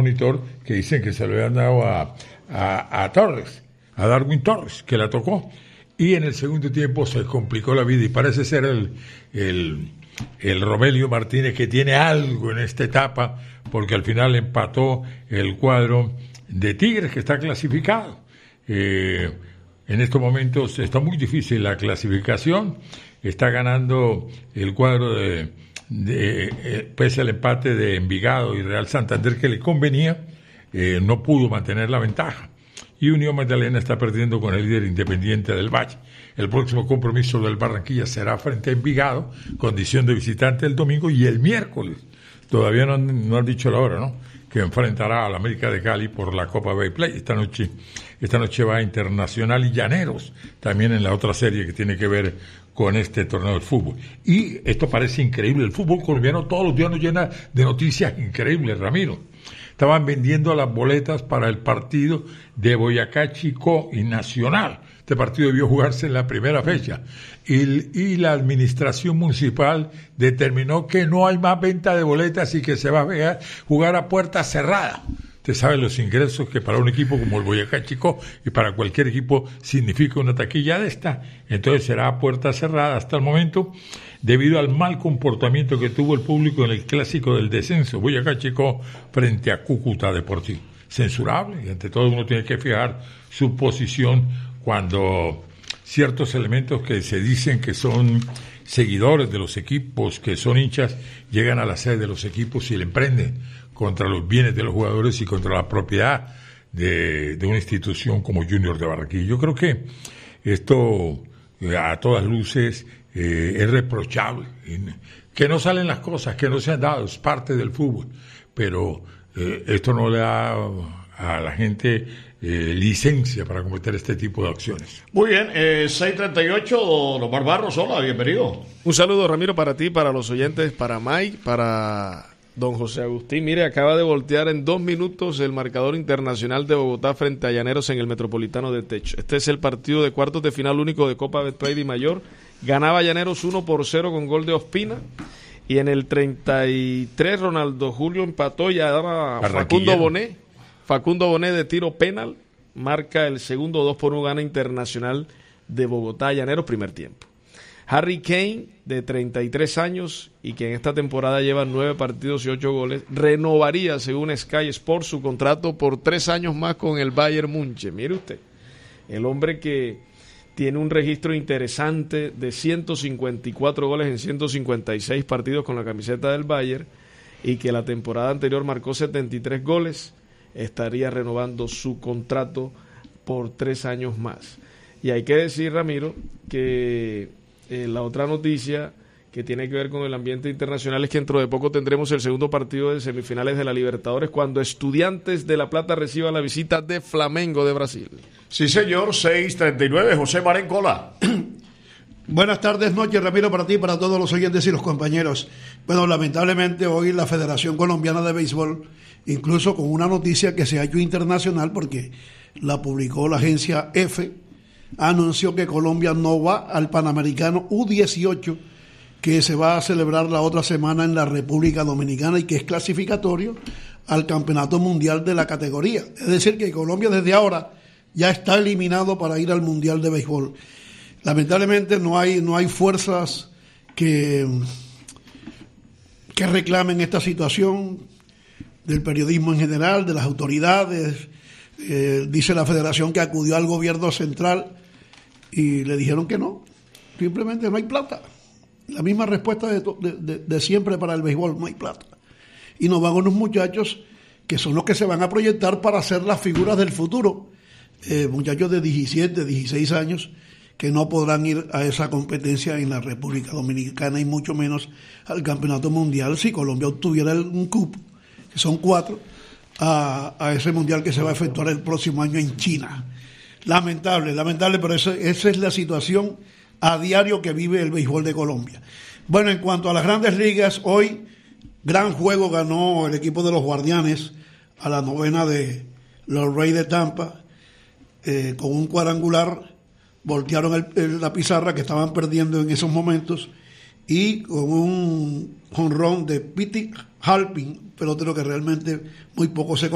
monitor que dicen que se lo habían dado a Torres, a Darwin Torres, que la tocó. Y en el segundo tiempo se complicó la vida y parece ser el Romelio Martínez que tiene algo en esta etapa, porque al final empató el cuadro de Tigres, que está clasificado. En estos momentos está muy difícil la clasificación, está ganando el cuadro pese al empate de Envigado y Real Santander que le convenía, no pudo mantener la ventaja. Y Unión Magdalena está perdiendo con el líder Independiente del Valle. El próximo compromiso del Barranquilla será frente a Envigado, condición de visitante el domingo, y el miércoles, todavía no han dicho la hora, ¿no?, que enfrentará al América de Cali por la Copa Bayplay. Esta noche va a Internacional y Llaneros, también en la otra serie que tiene que ver con este torneo del fútbol. Y esto parece increíble, el fútbol colombiano todos los días nos llena de noticias increíbles, Ramiro. Estaban vendiendo las boletas para el partido de Boyacá Chicó y Nacional. Este partido debió jugarse en la primera fecha. Y la administración municipal determinó que no hay más venta de boletas y que se va a jugar a puerta cerrada. Usted sabe los ingresos que para un equipo como el Boyacá Chicó y para cualquier equipo significa una taquilla de esta. Entonces será a puerta cerrada hasta el momento, debido al mal comportamiento que tuvo el público en el clásico del descenso, Boyacá Chicó frente a Cúcuta Deportivo. Censurable, y ante todo uno tiene que fijar su posición cuando ciertos elementos que se dicen que son seguidores de los equipos, que son hinchas, llegan a la sede de los equipos y le emprenden contra los bienes de los jugadores y contra la propiedad de una institución como Junior de Barranquilla. Yo creo que esto, a todas luces, es reprochable. Que no salen las cosas, que no se han dado, es parte del fútbol. Pero esto no le da a la gente licencia para cometer este tipo de acciones. Muy bien, 6:38, Lomar Barros, hola, bienvenido. Un saludo, Ramiro, para ti, para los oyentes, para Mike, para don José Agustín. Mire, acaba de voltear en 2 minutos el marcador internacional de Bogotá frente a Llaneros en el Metropolitano de Techo. Este es el partido de cuartos de final único de Copa Betplay Mayor. Ganaba Llaneros 1-0 con gol de Ospina. Y en el 33 Ronaldo Julio empató y ahora Facundo Bonet de tiro penal marca el segundo. 2-1 gana Internacional de Bogotá Llaneros, primer tiempo. Harry Kane, de 33 años y que en esta temporada lleva 9 partidos y 8 goles, renovaría, según Sky Sports, su contrato por 3 años más con el Bayern Múnich. Mire usted, el hombre que tiene un registro interesante de 154 goles en 156 partidos con la camiseta del Bayern y que la temporada anterior marcó 73 goles, estaría renovando su contrato por 3 años más. Y hay que decir, Ramiro, que la otra noticia que tiene que ver con el ambiente internacional es que dentro de poco tendremos el segundo partido de semifinales de la Libertadores cuando Estudiantes de La Plata reciba la visita de Flamengo de Brasil. Sí, señor, 6:39, José Marencola. Buenas tardes, noches, Ramiro, para ti, para todos los oyentes y los compañeros. Bueno, lamentablemente hoy la Federación Colombiana de Béisbol, incluso con una noticia que se ha hecho internacional porque la publicó la agencia EFE, anunció que Colombia no va al Panamericano U18 que se va a celebrar la otra semana en la República Dominicana y que es clasificatorio al Campeonato Mundial de la categoría. Es decir, que Colombia desde ahora ya está eliminado para ir al Mundial de Béisbol. Lamentablemente no hay fuerzas que reclamen esta situación del periodismo en general, de las autoridades. Dice la federación que acudió al gobierno central y le dijeron que no, simplemente no hay plata. La misma respuesta de siempre para el béisbol, no hay plata. Y nos van unos muchachos que son los que se van a proyectar para ser las figuras del futuro. Muchachos de 17, 16 años que no podrán ir a esa competencia en la República Dominicana y mucho menos al Campeonato Mundial si Colombia obtuviera un cupo, que son 4, a ese mundial que se va a efectuar el próximo año en China. Lamentable, pero esa es la situación a diario que vive el béisbol de Colombia. Bueno, en cuanto a las grandes ligas, hoy gran juego ganó el equipo de los Guardianes a la 9ª de los Rays de Tampa, con un cuadrangular, voltearon la pizarra que estaban perdiendo en esos momentos y con un jonrón de Pete Halpin, pelotero que realmente muy poco se